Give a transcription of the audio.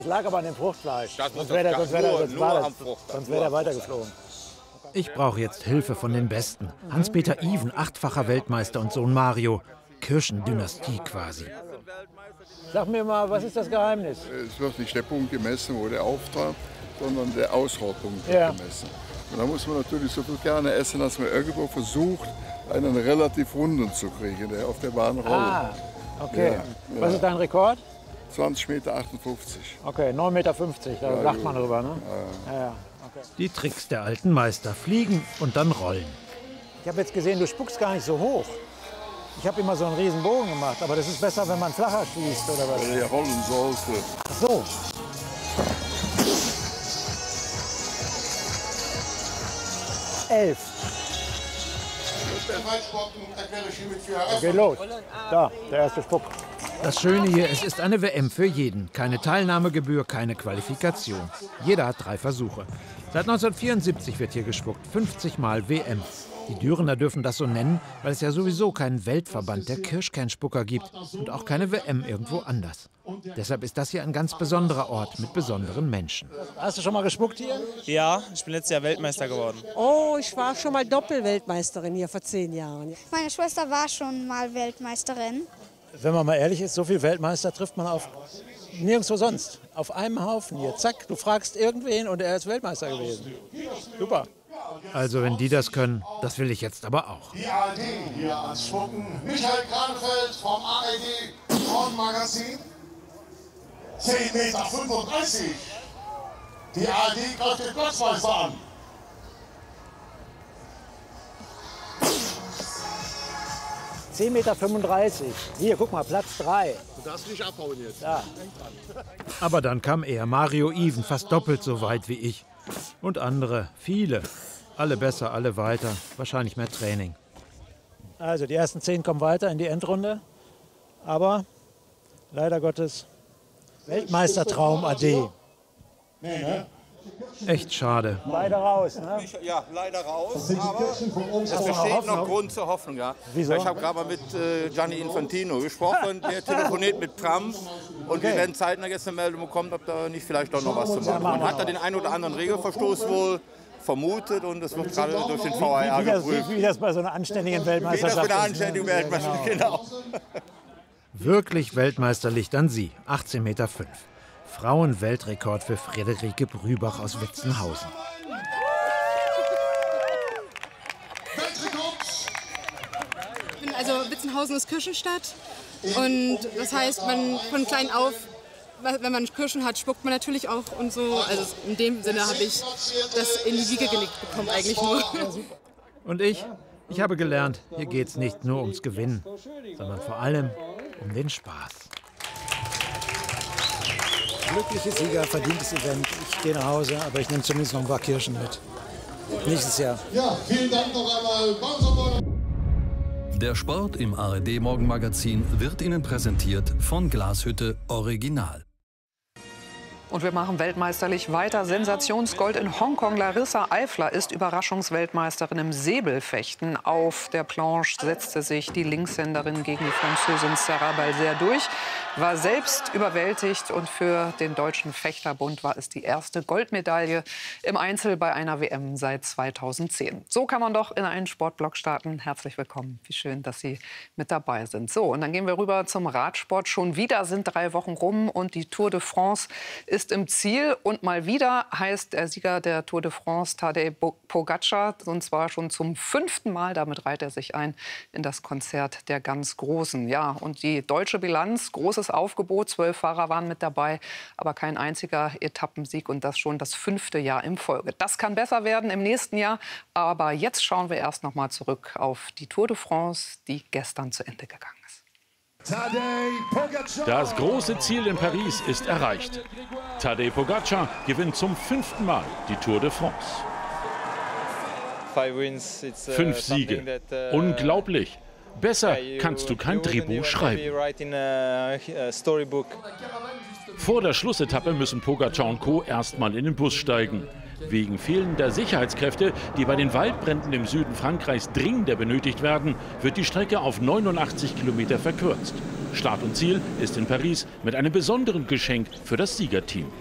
Es lag aber an dem Fruchtfleisch. Sonst wäre der weitergeflogen. Ich brauche jetzt Hilfe von den Besten. Hans-Peter Iven, 8-facher Weltmeister, und Sohn Mario. Kirschendynastie quasi. Sag mir mal, was ist das Geheimnis? Es wird nicht der Punkt gemessen, wo der auftrat, sondern der Ausrohrpunkt wird gemessen. Und da muss man natürlich so viel gerne essen, dass man irgendwo versucht, einen relativ runden zu kriegen, der auf der Bahn rollt. Ah, okay. Ja, was ist dein Rekord? 20,58 Meter. Okay, 9,50 Meter, da lacht man drüber, ne? Ja. Okay. Die Tricks der alten Meister. Fliegen und dann rollen. Ich habe jetzt gesehen, du spuckst gar nicht so hoch. Ich habe immer so einen riesen Bogen gemacht, aber das ist besser, wenn man flacher schießt, oder was? Weil er rollen sollte. Ach so. Elf. Geht los. Da, der erste Spuck. Das Schöne hier, es ist eine WM für jeden. Keine Teilnahmegebühr, keine Qualifikation. Jeder hat 3 Versuche. Seit 1974 wird hier gespuckt, 50 Mal WM. Die Dürener dürfen das so nennen, weil es ja sowieso keinen Weltverband der Kirschkernspucker gibt und auch keine WM irgendwo anders. Deshalb ist das hier ein ganz besonderer Ort mit besonderen Menschen. Hast du schon mal gespuckt hier? Ja, ich bin letztes Jahr Weltmeister geworden. Oh, ich war schon mal Doppelweltmeisterin hier vor 10 Jahren. Meine Schwester war schon mal Weltmeisterin. Wenn man mal ehrlich ist, so viele Weltmeister trifft man auf nirgendwo sonst. Auf einem Haufen hier. Zack, du fragst irgendwen und er ist Weltmeister gewesen. Super. Also wenn die das können, das will ich jetzt aber auch. Die ARD hier ans Spucken. Michael Kranfeld vom ARD Morgenmagazin. 10,35 Meter. Die ARD greift den Platzmeister an. $10,35 Meter. Hier, guck mal, Platz 3. Du darfst nicht abhauen jetzt. Ja. Aber dann kam er, Mario Iven, fast doppelt so weit wie ich. Und andere, viele. Alle besser, alle weiter. Wahrscheinlich mehr Training. Also die ersten 10 kommen weiter in die Endrunde. Aber leider Gottes Weltmeistertraum AD. Echt schade. Leider raus, ne? Ja, leider raus, aber es besteht noch Grund zur Hoffnung. Ja. Wieso? Ich habe gerade mal mit Gianni Infantino gesprochen, der telefoniert mit Trump und wir werden zeitnah jetzt eine Meldung bekommen, ob da nicht vielleicht doch noch was zu machen. Man hat da den einen oder anderen Regelverstoß wohl vermutet und es wird gerade durch den VAR geprüft. Wie das bei so einer anständigen Weltmeisterschaft ist. Wie das bei einer anständigen Weltmeisterschaft, genau. Wirklich Weltmeisterlich dann sie, 18,5 Meter. Frauenweltrekord für Friederike Brübach aus Witzenhausen. Also Witzenhausen ist Kirchenstadt und das heißt, man von klein auf, wenn man Kirschen hat, spuckt man natürlich auch und so. Also in dem Sinne habe ich das in die Wiege gelegt bekommen eigentlich nur. Und ich habe gelernt, hier geht es nicht nur ums Gewinnen, sondern vor allem um den Spaß. Glückliche Sieger, verdientes Event. Ich gehe nach Hause, aber ich nehme zumindest noch ein paar Kirschen mit. Nächstes Jahr. Ja, vielen Dank noch einmal. Der Sport im ARD Morgenmagazin wird Ihnen präsentiert von Glashütte Original. Und wir machen weltmeisterlich weiter. Sensationsgold in Hongkong. Larissa Eifler ist Überraschungsweltmeisterin im Säbelfechten. Auf der Planche setzte sich die Linkshänderin gegen die Französin Sarah Balser durch, war selbst überwältigt. Und für den Deutschen Fechterbund war es die erste Goldmedaille im Einzel bei einer WM seit 2010. So kann man doch in einen Sportblock starten. Herzlich willkommen. Wie schön, dass Sie mit dabei sind. So, und dann gehen wir rüber zum Radsport. Schon wieder sind 3 Wochen rum und die Tour de France ist im Ziel. Und mal wieder heißt der Sieger der Tour de France Tadej Pogačar, und zwar schon zum 5. Mal. Damit reiht er sich ein in das Konzert der ganz Großen. Ja, und die deutsche Bilanz, großes Aufgebot, 12 Fahrer waren mit dabei, aber kein einziger Etappensieg, und das schon das 5. Jahr in Folge. Das kann besser werden im nächsten Jahr, aber jetzt schauen wir erst noch mal zurück auf die Tour de France, die gestern zu Ende gegangen ist. Das große Ziel in Paris ist erreicht. Tadej Pogačar gewinnt zum 5. Mal die Tour de France. 5 Siege. Unglaublich. Besser kannst du kein Drehbuch schreiben. Vor der Schlussetappe müssen Pogačar und Co. erstmal in den Bus steigen. Wegen fehlender Sicherheitskräfte, die bei den Waldbränden im Süden Frankreichs dringender benötigt werden, wird die Strecke auf 89 Kilometer verkürzt. Start und Ziel ist in Paris mit einem besonderen Geschenk für das Siegerteam.